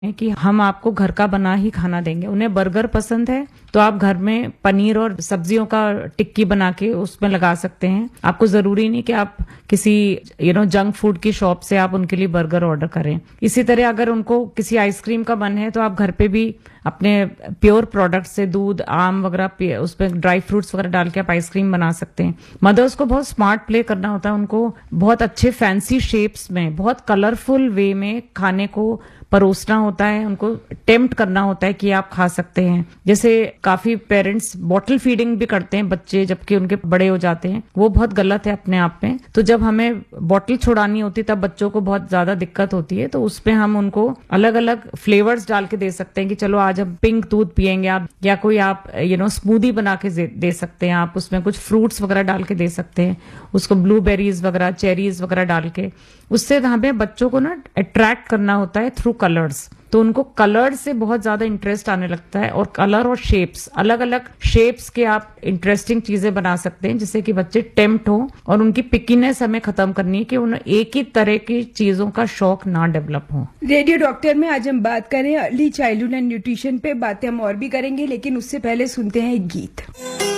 कि हम आपको घर का बना ही खाना देंगे। उन्हें बर्गर पसंद है तो आप घर में पनीर और सब्जियों का टिक्की बना के उसमें लगा सकते हैं। आपको जरूरी नहीं कि आप किसी जंक फूड की शॉप से आप उनके लिए बर्गर ऑर्डर करें। इसी तरह अगर उनको किसी आइसक्रीम का मन है तो आप घर पे भी अपने प्योर प्रोडक्ट से दूध, आम वगैरह, उसमें ड्राई फ्रूट्स वगैरह डाल के आप आइसक्रीम बना सकते हैं। मदर्स को बहुत स्मार्ट प्ले करना होता है, उनको बहुत अच्छे फैंसी शेप्स में, बहुत कलरफुल वे में खाने को परोसना होता है, उनको टेम्प्ट करना होता है कि आप खा सकते हैं। जैसे काफी पेरेंट्स बॉटल फीडिंग भी करते हैं बच्चे जबकि उनके बड़े हो जाते हैं, वो बहुत गलत है अपने आप में। तो जब हमें बॉटल छुड़ानी होती है तब बच्चों को बहुत ज्यादा दिक्कत होती है, तो उसपे हम उनको अलग अलग फ्लेवर्स डाल के दे सकते हैं कि चलो आज हम पिंक दूध पियेंगे आप, या कोई आप स्मूदी बना के दे सकते हैं, आप उसमें कुछ फ्रूट्स वगैरह डाल के दे सकते हैं, उसको ब्लूबेरीज वगैरह, चेरीज वगैरह डाल के। उससे हमें बच्चों को ना अट्रैक्ट करना होता है थ्रू कलर्स, तो उनको कलर से बहुत ज्यादा इंटरेस्ट आने लगता है। और कलर और शेप्स, अलग अलग शेप्स के आप इंटरेस्टिंग चीजें बना सकते हैं जिससे कि बच्चे टेम्प्ट हो, और उनकी पिकीनेस हमें खत्म करनी है कि उन्हें एक ही तरह की चीजों का शौक ना डेवलप हो। रेडियो डॉक्टर में आज हम बात करें अर्ली चाइल्डहुड एंड न्यूट्रिशन पे, बातें हम और भी करेंगे लेकिन उससे पहले सुनते हैं एक गीत।